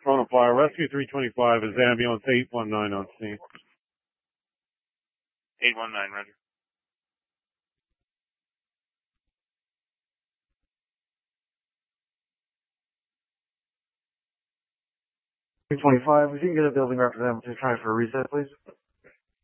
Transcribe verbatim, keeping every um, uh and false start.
On a fire. Rescue three twenty-five is ambulance eight one nine on scene. eight one nine, roger. three twenty-five, if you can get a building representative to try for a reset, please.